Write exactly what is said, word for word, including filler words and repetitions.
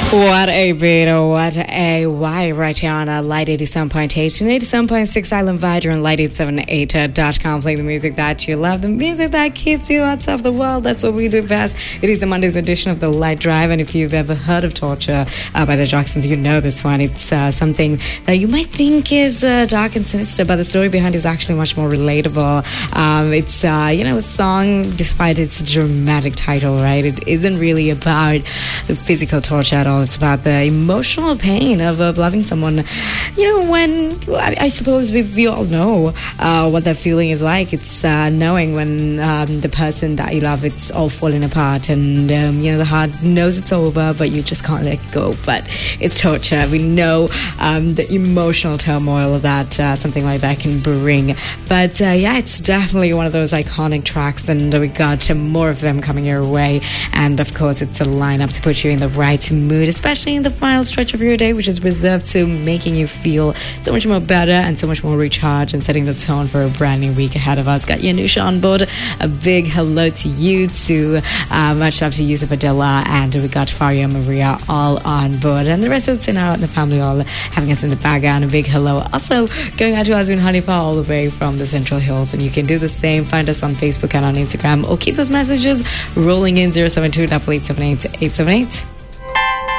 What a beat, what a why right here on uh, Light eighty-seven point eight and eighty-seven point six Island Vider and Light eight seven eight dot com, playing the music that you love, the music that keeps you on top of the world. That's what we do best. It is the Monday's edition of the Light Drive, and if you've ever heard of Torture uh, by the Jacksons, you know this one. It's uh, something that you might think is uh, dark and sinister, but the story behind it is actually much more relatable. Um, it's, uh, you know, a song, despite its dramatic title, right? It isn't really about the physical torture at all. It's about the emotional pain of, of loving someone. You know, when I, I suppose we, we all know uh, what that feeling is like. It's uh, knowing when um, the person that you love, it's all falling apart, and um, you know, the heart knows it's over, but you just can't let go. But it's torture. We know um, the emotional turmoil of that, uh, something like that can bring. But uh, yeah, it's definitely one of those iconic tracks, and we got uh, more of them coming your way. And of course, it's a lineup to put you in the right mood, especially in the final stretch of your day, which is reserved to making you feel so much more better and so much more recharged and setting the tone for a brand new week ahead of us. Got Yanusha on board. A big hello to you, to uh, much love to Yusuf Adela, and we got Faria Maria all on board, and the rest of the Sinara and the family all having us in the background. A big hello also going out to Azwin Hanifa all the way from the Central Hills, and you can do the same. Find us on Facebook and on Instagram, or keep those messages rolling in. Zero seven two eight eight seven eight eight seven eight.